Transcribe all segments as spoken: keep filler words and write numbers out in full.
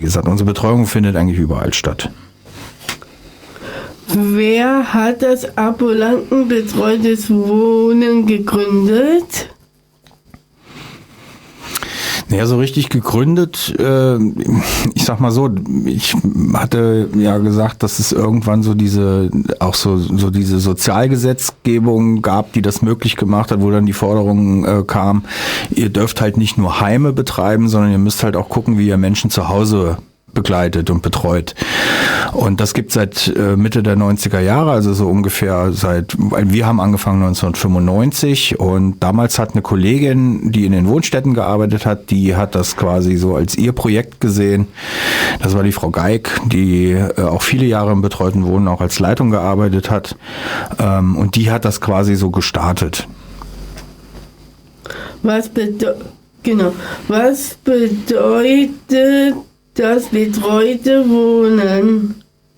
Wie gesagt, unsere Betreuung findet eigentlich überall statt. Wer hat das ambulanten betreutes Wohnen gegründet? Naja, so richtig gegründet, äh, ich sag mal so, ich hatte ja gesagt, dass es irgendwann so diese, auch so, so diese Sozialgesetzgebung gab, die das möglich gemacht hat, wo dann die Forderung äh, kam, ihr dürft halt nicht nur Heime betreiben, sondern ihr müsst halt auch gucken, wie ihr Menschen zu Hause begleitet und betreut. Und das gibt seit äh, Mitte der neunziger Jahre, also so ungefähr seit, wir haben angefangen neunzehnhundertfünfundneunzig und damals hat eine Kollegin, die in den Wohnstätten gearbeitet hat, die hat das quasi so als ihr Projekt gesehen. Das war die Frau Geig, die äh, auch viele Jahre im betreuten Wohnen auch als Leitung gearbeitet hat. Ähm, und die hat das quasi so gestartet. Was bedeutet, genau, was bedeutet das betreute Wohnen?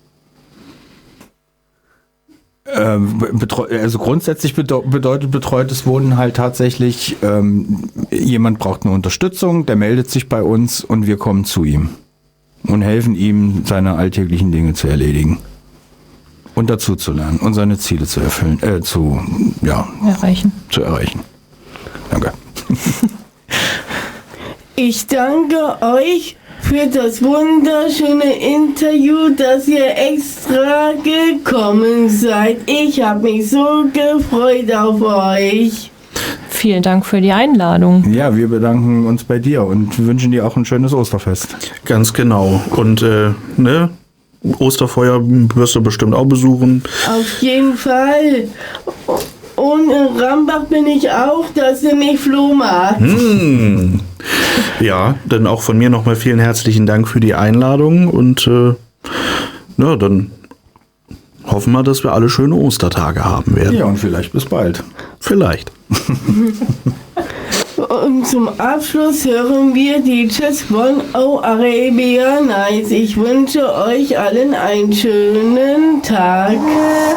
Also grundsätzlich bedeutet betreutes Wohnen halt tatsächlich, ähm, jemand braucht eine Unterstützung, der meldet sich bei uns und wir kommen zu ihm und helfen ihm, seine alltäglichen Dinge zu erledigen und dazu zu lernen und seine Ziele zu erfüllen, äh, zu, ja, erreichen. Zu erreichen. Danke. Ich danke euch für das wunderschöne Interview, dass ihr extra gekommen seid. Ich habe mich so gefreut auf euch. Vielen Dank für die Einladung. Ja, wir bedanken uns bei dir und wünschen dir auch ein schönes Osterfest. Ganz genau. Und äh, ne, Osterfeuer wirst du bestimmt auch besuchen. Auf jeden Fall. Und in Rambach bin ich auch, das ist nämlich Flohmarkt. Hm. Ja, dann auch von mir nochmal vielen herzlichen Dank für die Einladung und äh, na, dann hoffen wir, dass wir alle schöne Ostertage haben werden. Ja, und vielleicht bis bald. Vielleicht. Und zum Abschluss hören wir die Jazz von Oh Arabia Nights. Ich wünsche euch allen einen schönen Tag.